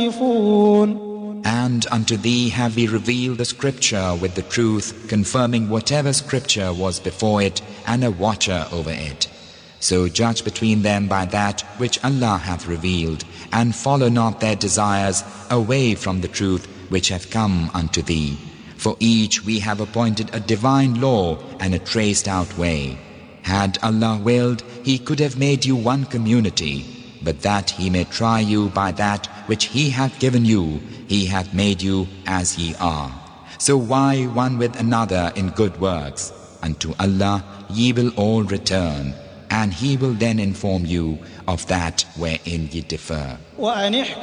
And unto thee have we revealed the scripture with the truth, confirming whatever scripture was before it, and a watcher over it. So judge between them by that which Allah hath revealed, and follow not their desires away from the truth which hath come unto thee. For each we have appointed a divine law and a traced out way. Had Allah willed, He could have made you one community, but that He may try you by that which He hath given you, He hath made you as ye are. So why one with another in good works? Unto Allah ye will all return, and He will then inform you of that wherein ye differ.